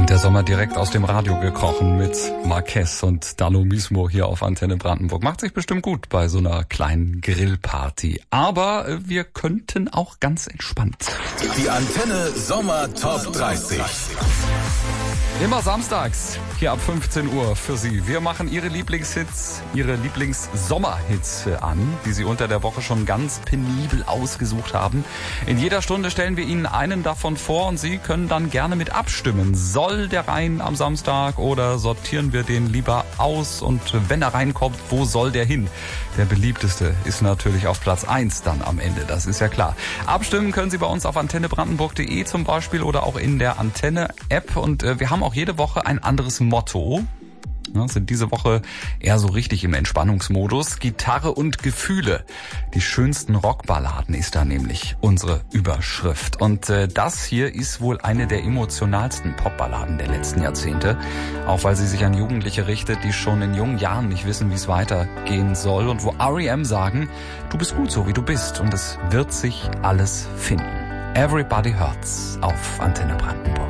Der Sommer direkt aus dem Radio gekrochen mit Marquez und Dalo Mismo hier auf Antenne Brandenburg. Macht sich bestimmt gut bei so einer kleinen Grillparty. Aber wir könnten auch ganz entspannt. Die Antenne Sommer Top 30. Immer samstags, hier ab 15 Uhr für Sie. Wir machen Ihre Lieblingshits, Ihre Lieblingssommerhits an, die Sie unter der Woche schon ganz penibel ausgesucht haben. In jeder Stunde stellen wir Ihnen einen davon vor und Sie können dann gerne mit abstimmen. Soll der rein am Samstag oder sortieren wir den lieber aus? Und wenn er reinkommt, wo soll der hin? Der beliebteste ist natürlich auf Platz 1 dann am Ende, das ist ja klar. Abstimmen können Sie bei uns auf antennebrandenburg.de zum Beispiel oder auch in der Antenne-App. Und wir haben auch jede Woche ein anderes Motto. Ja, sind diese Woche eher so richtig im Entspannungsmodus. Gitarre und Gefühle. Die schönsten Rockballaden ist da nämlich unsere Überschrift. Und das hier ist wohl eine der emotionalsten Popballaden der letzten Jahrzehnte. Auch weil sie sich an Jugendliche richtet, die schon in jungen Jahren nicht wissen, wie es weitergehen soll. Und wo R.E.M. sagen, du bist gut so, wie du bist. Und es wird sich alles finden. Everybody Hurts auf Antenne Brandenburg.